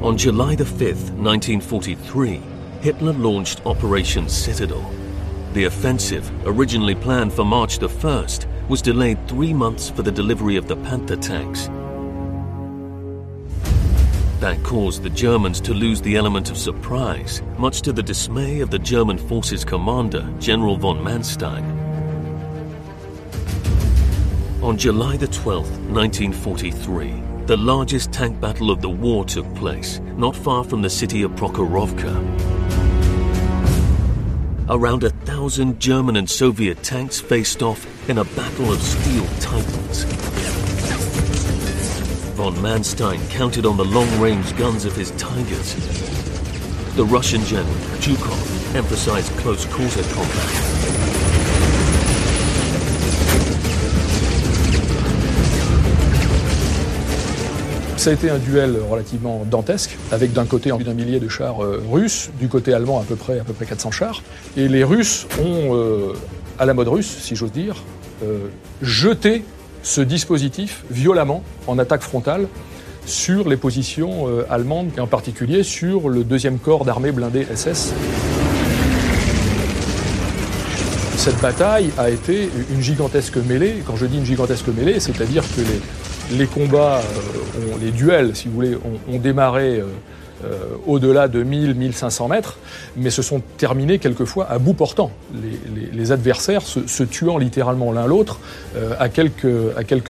On July the 5th, 1943, Hitler launched Operation Citadel. The offensive, originally planned for March the 1st, was delayed 3 months for the delivery of the Panther tanks. That caused the Germans to lose the element of surprise, much to the dismay of the German forces commander, General von Manstein. On July the 12th, 1943, the largest tank battle of the war took place, not far from the city of Prokhorovka. Around 1,000 German and Soviet tanks faced off in a battle of steel titans. Von Manstein counted on the long-range guns of his Tigers. The Russian general, Zhukov, emphasized close-quarter combat. Ça a été un duel relativement dantesque, avec d'un côté plus d'un millier de chars russes, du côté allemand à peu près 400 chars. Et les Russes ont, à la mode russe, si j'ose dire, jeté ce dispositif violemment en attaque frontale sur les positions allemandes, et en particulier sur le 2e corps d'armée blindée SS. Cette bataille a été une gigantesque mêlée. Quand je dis une gigantesque mêlée, c'est-à-dire que les combats, les duels, si vous voulez, ont démarré au-delà de 1000-1500 mètres, mais se sont terminés quelquefois à bout portant. Les adversaires se tuant littéralement l'un l'autre à quelques